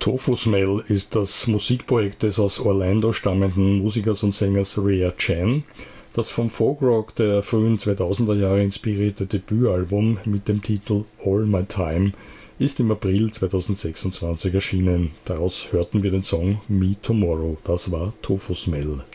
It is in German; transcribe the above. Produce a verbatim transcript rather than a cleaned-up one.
Tofu Smell ist das Musikprojekt des aus Orlando stammenden Musikers und Sängers Rhea Chan. Das vom Folkrock der frühen zweitausender Jahre inspirierte Debütalbum mit dem Titel All My Time ist im April zweitausendsechsundzwanzig erschienen. Daraus hörten wir den Song Me Tomorrow. Das war Tofu Smell.